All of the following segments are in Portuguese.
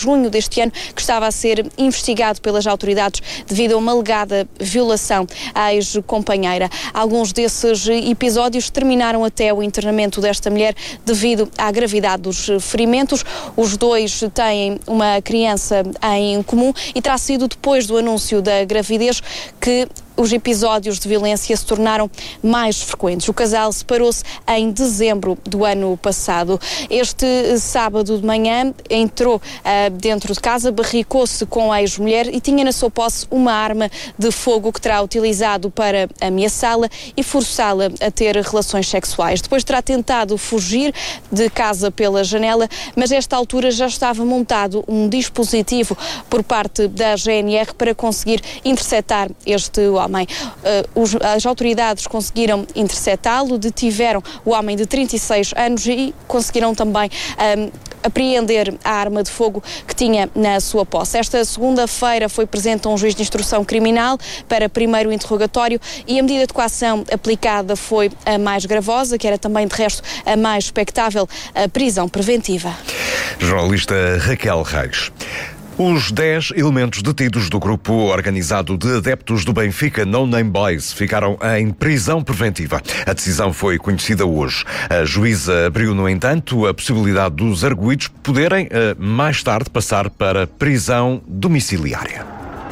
junho deste ano, que estava a ser investigado pelas autoridades devido a uma alegada violação à ex-companheira. Alguns desses episódios terminaram até o internamento desta mulher devido à gravidade dos ferimentos. Os dois têm uma criança em comum e terá sido depois do anúncio da gravidez que os episódios de violência se tornaram mais frequentes. O casal separou-se em dezembro do ano passado. Este sábado de manhã entrou dentro de casa, barricou-se com a ex-mulher e tinha na sua posse uma arma de fogo que terá utilizado para ameaçá-la e forçá-la a ter relações sexuais. Depois terá tentado fugir de casa pela janela, mas a esta altura já estava montado um dispositivo por parte da GNR para conseguir interceptar este homem. As autoridades conseguiram interceptá-lo, detiveram o homem de 36 anos e conseguiram também apreender a arma de fogo que tinha na sua posse. Esta segunda-feira foi presente um juiz de instrução criminal para primeiro interrogatório e a medida de coação aplicada foi a mais gravosa, que era também de resto a mais expectável, a prisão preventiva. Jornalista Raquel Reis. Os 10 elementos detidos do grupo organizado de adeptos do Benfica No Name Boys ficaram em prisão preventiva. A decisão foi conhecida hoje. A juíza abriu, no entanto, a possibilidade dos arguidos poderem, mais tarde, passar para prisão domiciliária.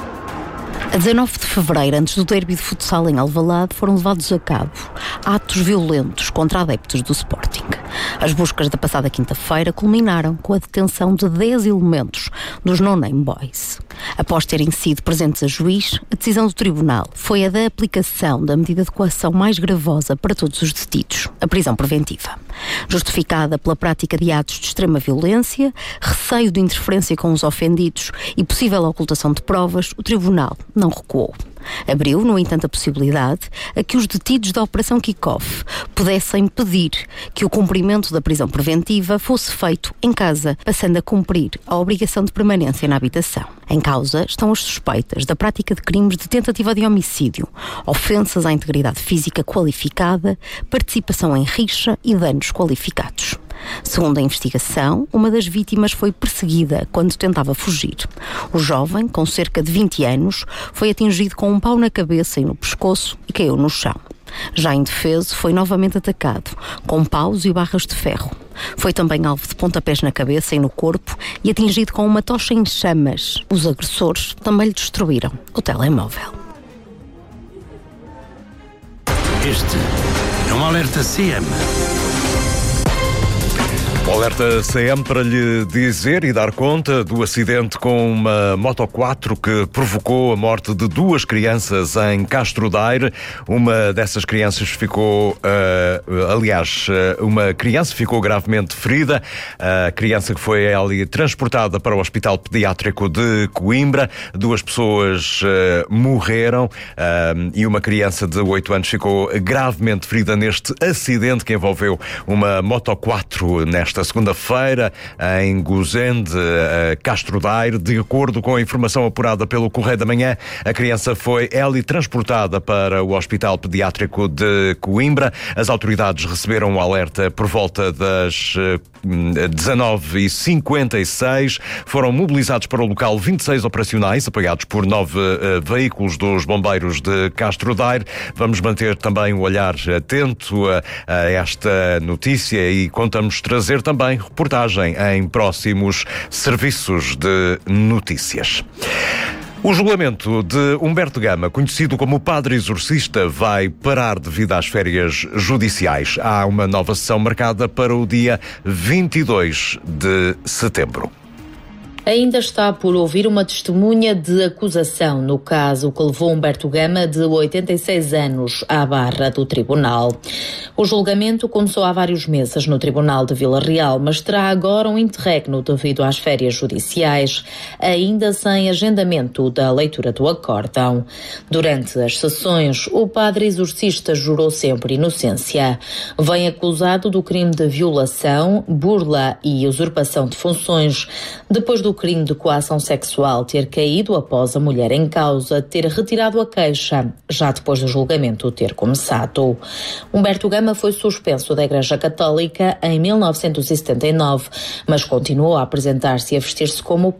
A 19 de fevereiro, antes do derby de futsal em Alvalade, foram levados a cabo atos violentos contra adeptos do Sporting. As buscas da passada quinta-feira culminaram com a detenção de 10 elementos dos No Name Boys. Após terem sido presentes a juiz, a decisão do tribunal foi a da aplicação da medida de coação mais gravosa para todos os detidos, a prisão preventiva. Justificada pela prática de atos de extrema violência, receio de interferência com os ofendidos e possível ocultação de provas, o tribunal não recuou. Abriu, no entanto, a possibilidade a que os detidos da Operação Kick-Off pudessem pedir que o cumprimento da prisão preventiva fosse feito em casa, passando a cumprir a obrigação de permanência na habitação. Em causa estão as suspeitas da prática de crimes de tentativa de homicídio, ofensas à integridade física qualificada, participação em rixa e danos qualificados. Segundo a investigação, uma das vítimas foi perseguida quando tentava fugir. O jovem, com cerca de 20 anos, foi atingido com um pau na cabeça e no pescoço e caiu no chão. Já indefeso, foi novamente atacado, com paus e barras de ferro. Foi também alvo de pontapés na cabeça e no corpo e atingido com uma tocha em chamas. Os agressores também lhe destruíram o telemóvel. Este é um alerta CM. O alerta CM para lhe dizer e dar conta do acidente com uma Moto 4 que provocou a morte de 2 crianças em Castro Daire. Uma dessas crianças ficou, uma criança ficou gravemente ferida. A criança que foi ali transportada para o Hospital Pediátrico de Coimbra. 2 pessoas morreram e uma criança de 8 anos ficou gravemente ferida neste acidente que envolveu uma Moto 4 nesta segunda-feira em Gozende, Castro Daire. De acordo com a informação apurada pelo Correio da Manhã, a criança foi transportada para o Hospital Pediátrico de Coimbra. As autoridades receberam um alerta por volta das 19h56. Foram mobilizados para o local 26 operacionais, apoiados por 9 veículos dos bombeiros de Castro Daire. Vamos manter também o olhar atento a esta notícia e contamos trazer também reportagem em próximos serviços de notícias. O julgamento de Humberto Gama, conhecido como o Padre Exorcista, vai parar devido às férias judiciais. Há uma nova sessão marcada para o dia 22 de setembro. Ainda está por ouvir uma testemunha de acusação no caso que levou Humberto Gama, de 86 anos, à barra do tribunal. O julgamento começou há vários meses no Tribunal de Vila Real, mas terá agora um interregno devido às férias judiciais, ainda sem agendamento da leitura do acórdão. Durante as sessões, o padre exorcista jurou sempre inocência. Vem acusado do crime de violação, burla e usurpação de funções, depois do crime de coação sexual ter caído após a mulher em causa ter retirado a queixa, já depois do julgamento ter começado. Humberto Gama foi suspenso da Igreja Católica em 1979, mas continuou a apresentar-se e a vestir-se como